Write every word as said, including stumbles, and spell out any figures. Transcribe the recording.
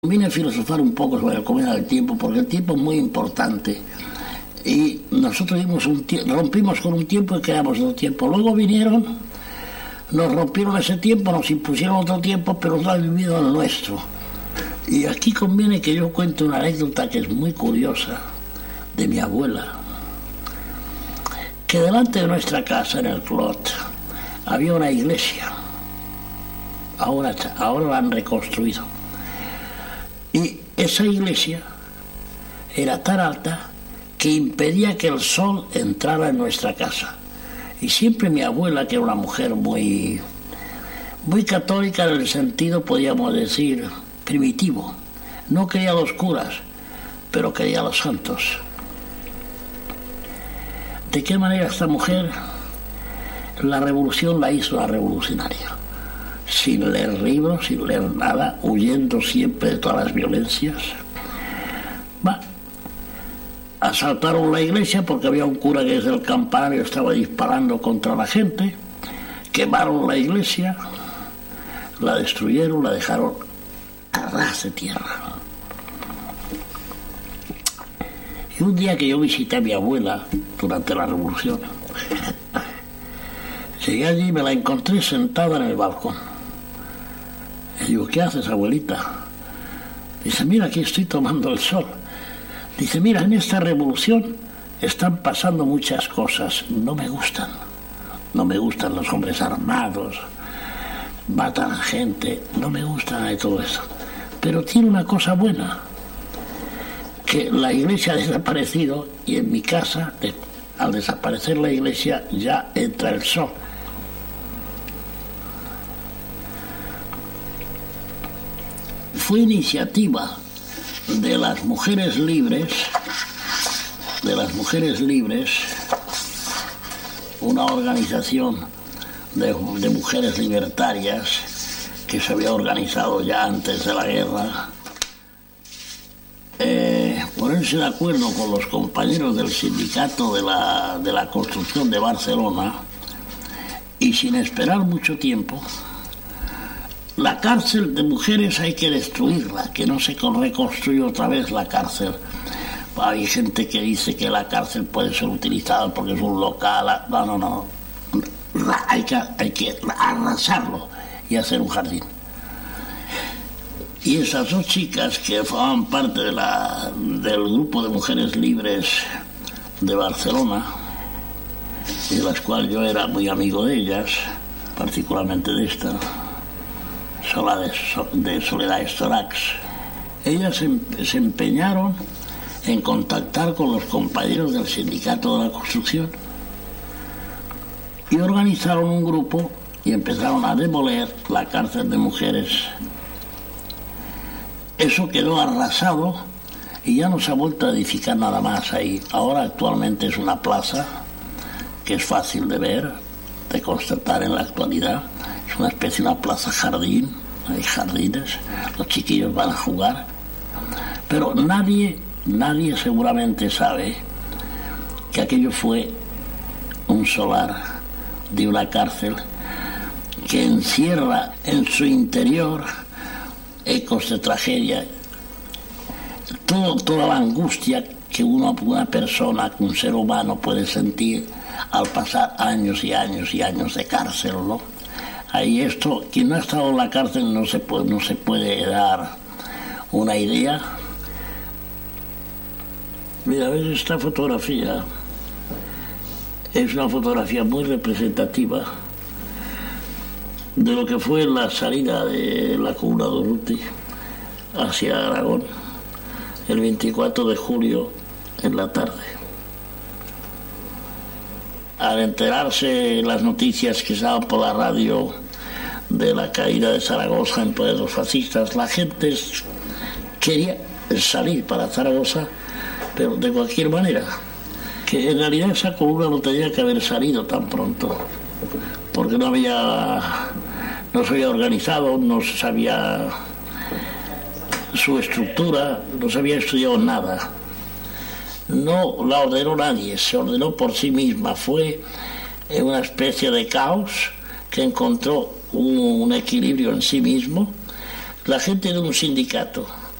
Vine a filosofar un poco sobre la comida del tiempo, porque el tiempo es muy importante. Y nosotros dimos un rompimos con un tiempo y creamos otro tiempo. Luego vinieron, nos rompieron ese tiempo, nos impusieron otro tiempo, pero no han vivido el nuestro. Y aquí conviene que yo cuente una anécdota que es muy curiosa, de mi abuela, que delante de nuestra casa, en el Clot, había una iglesia. Ahora, ahora la han reconstruido. Y esa iglesia era tan alta que impedía que el sol entrara en nuestra casa. Y siempre mi abuela, que era una mujer muy, muy católica en el sentido, podríamos decir, primitivo, no quería a los curas, pero quería a los santos. ¿De qué manera esta mujer la revolución la hizo una revolucionaria? Sin leer libros, sin leer nada, huyendo siempre de todas las violencias. Va. Asaltaron la iglesia porque había un cura que desde el campanario estaba disparando contra la gente. Quemaron la iglesia, la destruyeron, la dejaron a ras de tierra. Y un día que yo visité a mi abuela durante la revolución, llegué allí y me la encontré sentada en el balcón. Y digo, ¿qué haces, abuelita? Dice, mira, aquí estoy tomando el sol. Dice, mira, en esta revolución están pasando muchas cosas. No me gustan. No me gustan los hombres armados. Matan gente. No me gusta nada de todo eso. Pero tiene una cosa buena. Que la iglesia ha desaparecido y en mi casa, al desaparecer la iglesia, ya entra el sol. Fue iniciativa de las mujeres libres, de las mujeres libres, una organización de, de mujeres libertarias que se había organizado ya antes de la guerra, eh, ponerse de acuerdo con los compañeros del sindicato de la, de la construcción de Barcelona y sin esperar mucho tiempo. La cárcel de mujeres hay que destruirla, que no se reconstruya otra vez la cárcel. Hay gente que dice que la cárcel puede ser utilizada porque es un local. No, no, no. Hay que, hay que arrasarlo y hacer un jardín. Y esas dos chicas que formaban parte de la, del grupo de mujeres libres de Barcelona, y de las cuales yo era muy amigo de ellas, particularmente de esta, de Soledad Estorax, ellas se empeñaron en contactar con los compañeros del sindicato de la construcción y organizaron un grupo y empezaron a demoler la cárcel de mujeres. Eso quedó arrasado y ya no se ha vuelto a edificar nada más ahí. Ahora actualmente es una plaza que es fácil de ver, de constatar en la actualidad. Es una especie de una plaza jardín, hay jardines, los chiquillos van a jugar, pero nadie, nadie seguramente sabe que aquello fue un solar de una cárcel que encierra en su interior ecos de tragedia, todo, toda la angustia que uno, una persona, un ser humano puede sentir al pasar años y años y años de cárcel, ¿no? Ahí esto, quien no ha estado en la cárcel no se puede, no se puede dar una idea. Mira, ves esta fotografía, es una fotografía muy representativa de lo que fue la salida de la Comuna de Urruti hacia Aragón, el veinticuatro de julio en la tarde. Al enterarse las noticias que estaban por la radio de la caída de Zaragoza en poder de los fascistas, la gente quería salir para Zaragoza, pero de cualquier manera, que en realidad esa columna no tenía que haber salido tan pronto, porque no había, no se había organizado, no se sabía su estructura, no se había estudiado nada. No la ordenó nadie, se ordenó por sí misma. Fue una especie de caos que encontró un, un equilibrio en sí mismo. La gente de un sindicato